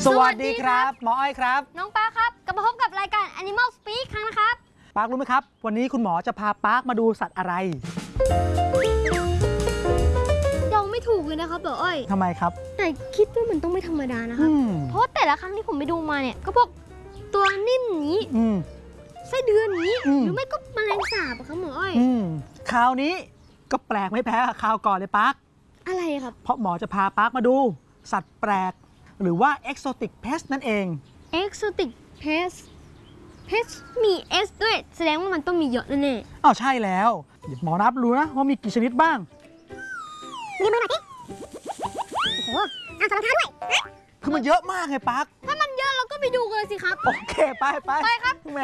สวัสดีครับหมออ้อยครับน้องปาร์คครับกลับมาพบกับรายการ Animal Speak ครั้งนะครับปาร์ครู้ไหมครับวันนี้คุณหมอจะพาปาร์คมาดูสัตว์อะไรเดาไม่ถูกเลยนะครับหมออ้อยทำไมครับแต่คิดว่ามันต้องไม่ธรรมดานะครับเพราะแต่ละครั้งที่ผมไปดูมาเนี่ยก็พวกตัวนิ่มนี้ไส้เดือนนี้หรือไม่ก็แมลงสาบครับหมออ้อยคราวนี้ก็แปลกไม่แพ้คราวก่อนเลยปาร์คอะไรครับเพราะหมอจะพาปาร์คมาดูสัตว์แปลกหรือว่า exotic pest นั่นเอง exotic pest pest มี S ด้วยแสดงว่ามันต้องมีเยอะแน่ๆอ้าวใช่แล้วเดี๋ยวหมอนับรู้นะว่ามีกี่ชนิดบ้างมีมือหน่อยสิโอ้โหเอาสารพัดด้วยคือมันเยอะมากเลยปาร์คถ้ามันเยอะเราก็ไปดูกันเลยสิครับโอเคไปครับแหม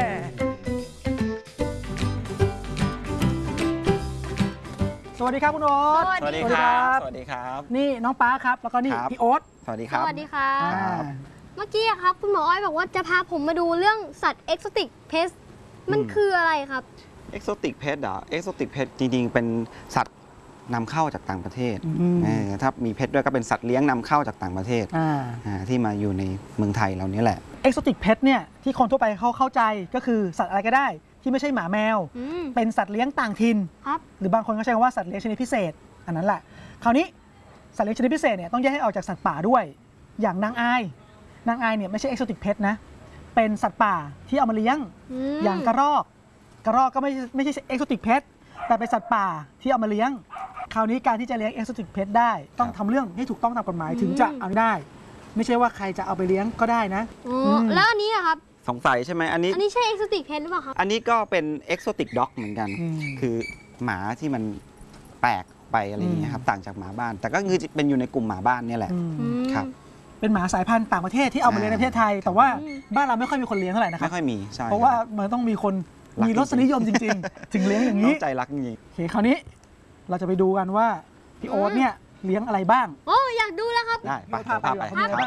สวัสดีครับคุณโอ๊ตสวัสดีครับสวัสดีครับนี่น้องปาร์คครับแล้วก็นี่พี่โอ๊ตสวัสดีครับสวัสดีครับเมื่อกี้ครับคุณหมออ้อยบอกว่าจะพาผมมาดูเรื่องสัตว์ exotic pest มันคืออะไรครับ exotic pest เหรอ exotic pest จริงๆเป็นสัตว์นำเข้าจากต่างประเทศถ้ามีเพชรด้วยก็เป็นสัตว์เลี้ยงนำเข้าจากต่างประเทศที่มาอยู่ในเมืองไทยเรานี้แหละ exotic pest เนี่ยที่คนทั่วไปเขาเข้าใจก็คือสัตว์อะไรก็ได้ที่ไม่ใช่หมาแมวเป็นสัตว์เลี้ยงต่างถิ่นหรือบางคนก็ใช้คำว่าสัตว์เลี้ยงชนิดพิเศษอันนั้นแหละคราวนี้สัตว์เลี้ยงชนิดพิเศษเนี่ยต้องแยกให้ออกจากสัตว์ป่าด้วยอย่างนางอายเนี่ยไม่ใช่ exotic pest นะเป็นสัตว์ป่าที่เอามาเลี้ยงอย่างกระรอกก็ไม่ใช่ exotic pest แต่เป็นสัตว์ป่าที่เอามาเลี้ยงคราวนี้การที่จะเลี้ยง exotic pest ได้ต้องทำเรื่องให้ถูกต้องตามกฎหมายถึงจะเอาได้ไม่ใช่ว่าใครจะเอาไปเลี้ยงก็ได้นะแล้วอันนี้อะครับสงสัยใช่ไหมอันนี้ใช่ exotic pest หรือเปล่าครับอันนี้ก็เป็น exotic dog เหมือนกันคือหมาที่มันแปลกไปอะไรอย่างเงี้ยครับต่างจากหมาบ้านแต่ก็คือเป็นอยู่ในกลุ่มหมาบ้านนี่แหละครับเป็นหมาสายพันธุ์ต่างประเทศที่เอามาเลี้ยงในประเทศไทยแต่ว่าบ้านเราไม่ค่อยมีคนเลี้ยงเท่าไหร่นะครับไม่ค่อยมีใช่เพราะว่ามันต้องมีคนมีรสนิยมจริงๆถึงเลี้ยงอย่างนี้ใจรักจริงโอเคคราวนี้เราจะไปดูกันว่าพี่โอ๊ตเนี่ยเลี้ยงอะไรบ้างโอ้อยากดูแล้วครับได้ไปพาไป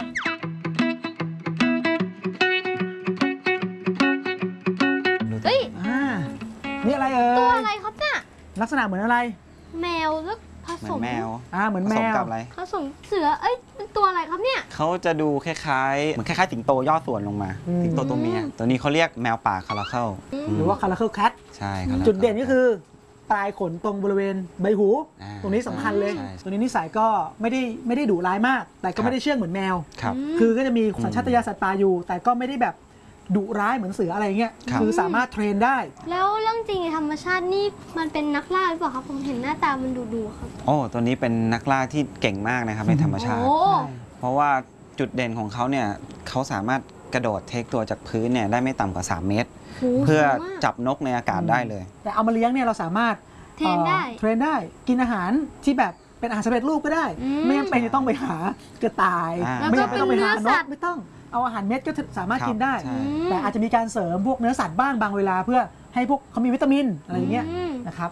เฮ้ยนี่อะไรตัวอะไรครับเนี่ยลักษณะเหมือนอะไรแมวแล้วผสมแมวเหมือนแมวกับอะไรผสมเสือเป็นตัวอะไรครับเนี่ยเขาจะดูคล้ายๆเหมือนคล้ายๆสิงโตย่อส่วนลงมาสิงโตตัวเมียตัวนี้เขาเรียกแมวป่าคาราเคิลหรือว่าคาราเคิลแคทใช่ครับจุดเด่นก็คือปลายขนตรงบริเวณใบหูตรงนี้สำคัญเลยตัวนี้นิสัยก็ไม่ได้ดุร้ายมากแต่ก็ไม่ได้เชื่องเหมือนแมวคือก็จะมีสัญชาตญาณสัตว์ป่าอยู่แต่ก็ไม่ได้แบบดุร้ายเหมือนเสืออะไรเงี้ยคือสามารถเทรนได้แล้วเรื่องจริงในธรรมชาตินี่มันเป็นนักล่าหรือเปล่าครับผมเห็นหน้าตามันดูครับโอ้ตัวนี้เป็นนักล่าที่เก่งมากนะครับในธรรมชาติเพราะว่าจุดเด่นของเขาเนี่ยเขาสามารถกระโดดเทคตัวจากพื้นเนี่ยได้ไม่ต่ำกว่า3 เมตรเพื่อจับนกในอากาศได้เลยแต่เอามาเลี้ยงเนี่ยเราสามารถเทรนได้กินอาหารที่แบบเป็นอาหารสำเร็จรูปก็ได้ไม่จำเป็นจะต้องไปหากระต่ายไม่จำเป็นต้องไปหานกไม่ต้องเอาอาหารเม็ดก็สามารถกินได้แต่อาจจะมีการเสริมพวกเนื้อสัตว์บ้างบางเวลาเพื่อให้พวกเขามีวิตามินอะไรอย่างเงี้ยนะครับ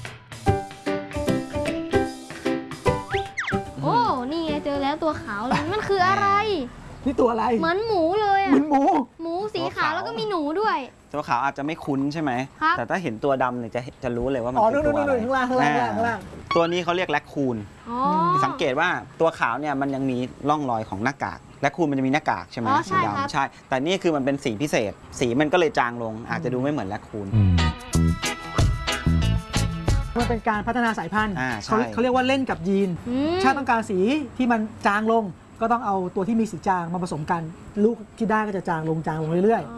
โอ้นี่ไงเจอแล้วตัวขาวเลยมันคืออะไรนี่ตัวอะไรเหมือนหมูเลยเหมือนหมูสีขาวแล้วก็มีหนูด้วยตัวขาวอาจจะไม่คุ้นใช่ไหมแต่ถ้าเห็นตัวดำเนี่ยจะรู้เลยว่ามันเป็นตัวอะไรข้างล่างตัวนี้เขาเรียกแรคคูนสังเกตว่าตัวขาวเนี่ยมันยังมีร่องรอยของหน้ากากแรคคูนมันจะมีหน้ากากใช่ไหมสีดำใช่แต่นี่คือมันเป็นสีพิเศษสีมันก็เลยจางลงอาจจะดูไม่เหมือนแรคคูนมันเป็นการพัฒนาสายพันธุ์เขาเรียกว่าเล่นกับยีนชาติต้องการสีที่มันจางลงก็ต้องเอาตัวที่มีสีจางมาผสมกันลูกที่ได้ก็จะจางลงเรื่อย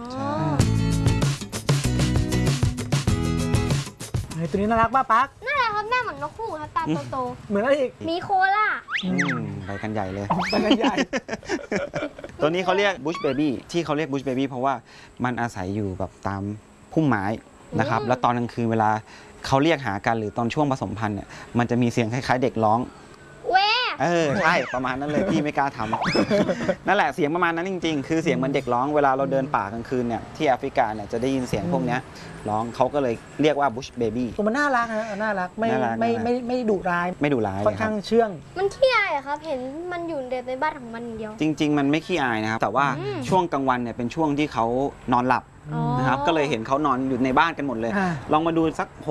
ๆตัวนี้น่ารักป่ะปั๊กน่ารักครับหน้าเหมือนนกคู่ครับตาโตๆเหมือนอะไรอีกมีโคล่าไปกันใหญ่เลยไปกันใหญ่ตัวนี้เขาเรียกบุชเบบี้ที่เขาเรียกบุชเบบี้เพราะว่ามันอาศัยอยู่แบบตามพุ่มไม้นะครับแล้วตอนกลางคืนเวลาเขาเรียกหากันหรือตอนช่วงผสมพันธุ์เนี่ยมันจะมีเสียงคล้ายๆเด็กร้องใช่ประมาณนั้นเลยพี่ไม่กล้าทำนั่นแหละเสียงประมาณนั้นจริงๆคือเสียงเหมือนเด็กร้องเวลาเราเดินป่ากลางคืนเนี่ยที่แอฟริกาเนี่ยจะได้ยินเสียงพวกนี้ร้องเขาก็เลยเรียกว่าบุชเบบี้มันน่ารักนะน่ารักไม่ดุร้ายค่อนข้างเชื่องมันขี้อายอะครับเห็นมันอยู่ในบ้านของมันเดียวจริงๆมันไม่ขี้อายนะครับแต่ว่าช่วงกลางวันเนี่ยเป็นช่วงที่เขานอนหลับนะครับก็เลยเห็นเขานอนอยู่ในบ้านกันหมดเลยลองมาดูสัก